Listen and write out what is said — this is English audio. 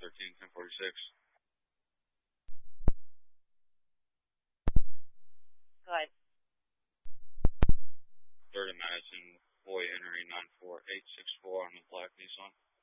13-1046. Go ahead. 3rd and Madison, boy entering 94864 on the black Nissan.